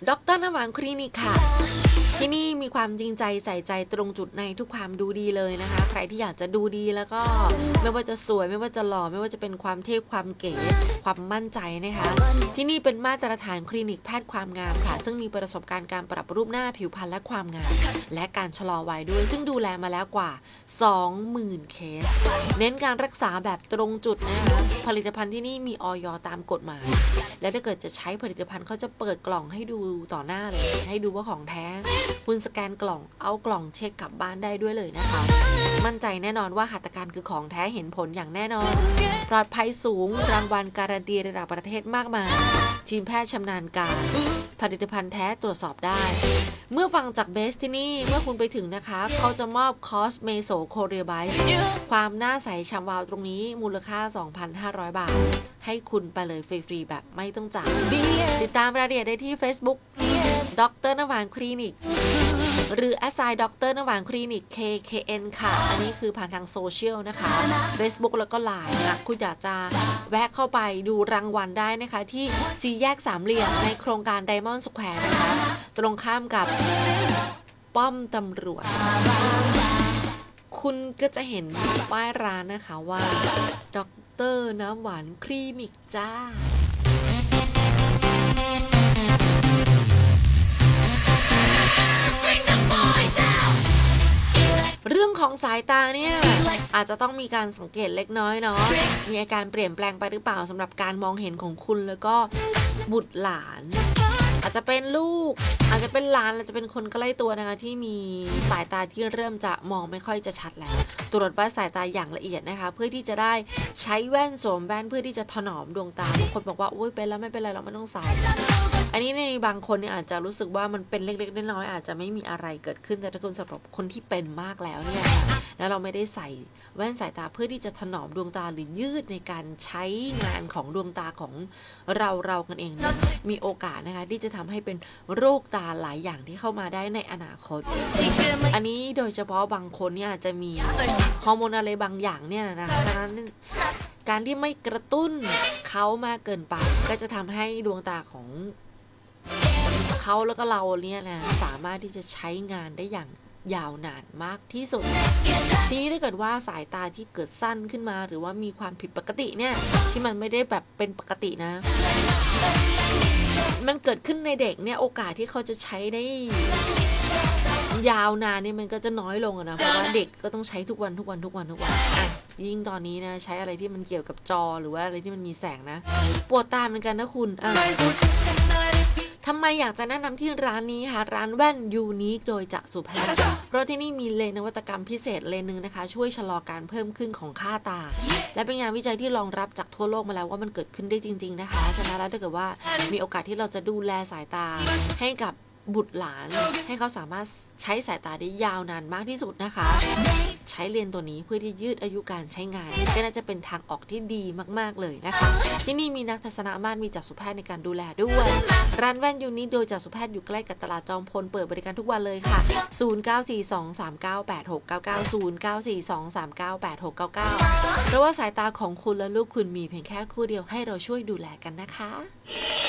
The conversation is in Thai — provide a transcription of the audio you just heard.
ดร.น้ำหวานคลินิกค่ะที่นี่มีความจริงใจใส่ใจตรงจุดในทุกความดูดีเลยนะคะใครที่อยากจะดูดีแล้วก็ไม่ว่าจะสวยไม่ว่าจะหล่อไม่ว่าจะเป็นความเท่ความเก๋ความมั่นใจนะคะที่นี่เป็นมาตรฐานคลินิกแพทย์ความงามค่ะซึ่งมีประสบการณ์การปรับรูปหน้าผิวพรรณและความงามและการชะลอวัยด้วยซึ่งดูแลมาแล้วกว่า 20,000 เคสเน้นการรักษาแบบตรงจุดนะคะผลิตภัณฑ์ที่นี่มีอย.ตามกฎหมายและถ้าเกิดจะใช้ผลิตภัณฑ์เขาจะเปิดกล่องให้ดูต่อหน้าเลยให้ดูว่าของแท้คุณสแกนกล่องเอากล่องเช็คกลับบ้านได้ด้วยเลยนะคะมั่นใจแน่นอนว่าหัตถการคือของแท้เห็นผลอย่างแน่นอนปลอดภัยสูงรางวัลการันตีระดับประเทศมากมายทีมแพทย์ชำนาญการผลิตภัณฑ์แท้ตรวจสอบได้เมื่อฟังจากเบสที่นี่เมื่อคุณไปถึงนะคะเขาจะมอบคอสเมโซโคเรียไบส์ความหน้าใสฉ่ำวาวตรงนี้มูลค่า 2,500 บาทให้คุณไปเลยฟรีๆแบบไม่ต้องจ่ายติดตามรายละเอียดได้ที่ Facebook ดร.น้ำหวานคลินิกหรือ assign ดร.น้ำหวานคลินิก KKN ค่ะอันนี้คือผ่านทางโซเชียลนะคะ Facebook แล้วก็ LINE นะคุณอยากจะแวะเข้าไปดูรางวัลได้นะคะที่สี่แยกสามเหลี่ยมในโครงการ Diamond Square นะคะตรงข้ามกับป้อมตำรวจคุณก็จะเห็นป้ายร้านนะคะว่าดร.น้ำหวานคลินิกจ้าเรื่องของสายตาเนี่ยอาจจะต้องมีการสังเกตเล็กน้อยเนาะมีอาการเปลี่ยนแปลงไปหรือเปล่าสำหรับการมองเห็นของคุณแล้วก็บุตรหลานอาจจะเป็นลูกอาจจะเป็นหลานอาจจะเป็นคนใกล้ตัวนะคะที่มีสายตาที่เริ่มจะมองไม่ค่อยจะชัดแล้วตรวจวัดสายตาอย่างละเอียดนะคะเพื่อที่จะได้ใช้แว่นสวมแว่นเพื่อที่จะถนอมดวงตาบางคนบอกว่าโอ๊ยเป็นแล้วไม่เป็นไรเราไม่ต้องใส่อันนี้ในบางคนเนี่ยอาจจะรู้สึกว่ามันเป็นเล็กๆน้อยๆอาจจะไม่มีอะไรเกิดขึ้นแต่ถ้าคุณสำหรับคนที่เป็นมากแล้วเนี่ยแล้วเราไม่ได้ใส่แว่นสายตาเพื่อที่จะถนอมดวงตาหรือยืดในการใช้งานของดวงตาของเรากันเองมีโอกาสนะคะที่จะทำให้เป็นโรคตาหลายอย่างที่เข้ามาได้ในอนาคตอันนี้โดยเฉพาะบางคนเนี่ยอาจจะมีฮอร์โมนอะไรบางอย่างเนี่ยนะคะดังนั้นการที่ไม่กระตุ้นเขามากเกินไปก็จะทำให้ดวงตาของเขาแล้วก็เราเนี่ยนะสามารถที่จะใช้งานได้อย่างยาวนานมากที่สุดทีนี้ถ้าเกิดว่าสายตาที่เกิดสั้นขึ้นมาหรือว่ามีความผิดปกติเนี่ยที่มันไม่ได้แบบเป็นปกตินะมันเกิดขึ้นในเด็กเนี่ยโอกาสที่เขาจะใช้ได้ยาวนานเนี่ยมันก็จะน้อยลงนะเพราะว่าเด็กก็ต้องใช้ทุกวันยิ่งตอนนี้นะใช้อะไรที่มันเกี่ยวกับจอหรือว่าอะไรที่มันมีแสงนะปวดตาเหมือนกันนะคุณทำไมอยากจะแนะนำที่ร้านนี้ค่ะร้านแว่นยูนิคโดยจักษุแพทย์เพราะที่นี่มีเลนส์นวัตกรรมพิเศษเลนส์นึงนะคะช่วยชะลอการเพิ่มขึ้นของค่าตาและเป็นงานวิจัยที่รองรับจากทั่วโลกมาแล้วว่ามันเกิดขึ้นได้จริงๆนะคะฉะนั้นแล้วถ้าเกิดว่ามีโอกาสที่เราจะดูแลสายตาให้กับบุตรหลานให้เขาสามารถใช้สายตาได้ยาวนานมากที่สุดนะคะใช้เลนส์ตัวนี้เพื่อที่ยืดอายุการใช้งานก็น่าจะเป็นทางออกที่ดีมากๆเลยนะคะที่นี่มีนักทัศนมาตรมีจักษุแพทย์ในการดูแลด้วยร้านแว่นยูนิคโดยจักษุแพทย์อยู่ใกล้กับตลาดจอมพลเปิดบริการทุกวันเลยค่ะ0942398699 0942398699เพราะว่าสายตาของคุณและลูกคุณมีเพียงแค่คู่เดียวให้เราช่วยดูแลกันนะคะ